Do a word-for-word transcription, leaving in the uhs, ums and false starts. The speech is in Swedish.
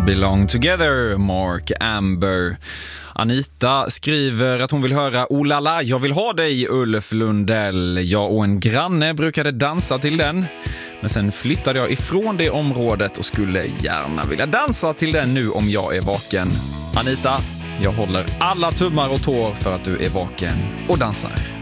Belong Together, Mark Amber. Anita skriver att hon vill höra Oh la la, jag vill ha dig, Ulf Lundell. Jag och en granne brukade dansa till den. Men sen flyttade jag ifrån det området och skulle gärna vilja dansa till den nu om jag är vaken. Anita, jag håller alla tummar och tår för att du är vaken och dansar.